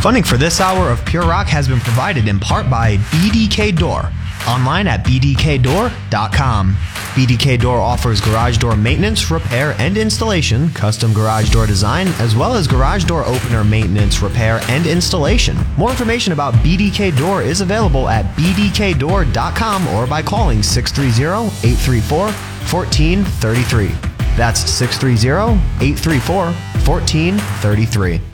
Funding for this hour of Pure Rock has been provided in part by BDK Door, online at bdkdoor.com. BDK Door offers garage door maintenance, repair, and installation, custom garage door design, as well as garage door opener maintenance, repair, and installation. More information about BDK Door is available at bdkdoor.com or by calling 630-834-1433. That's 630-834-1433.